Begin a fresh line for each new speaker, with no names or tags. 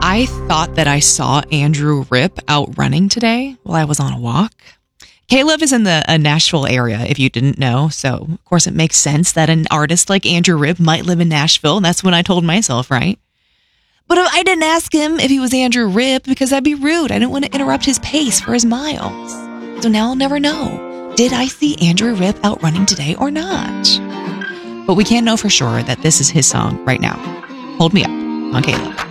I thought that I saw Andrew Ripp out running today while I was on a walk. Caleb is in the Nashville area, if you didn't know. So, of course, it makes sense that an artist like Andrew Ripp might live in Nashville. That's when I told myself, right? But I didn't ask him if he was Andrew Ripp because that'd be rude. I didn't want to interrupt his pace for his miles. So now I'll never know. Did I see Andrew Ripp out running today or not? But we can know for sure that this is his song right now. Hold Me Up on Caleb.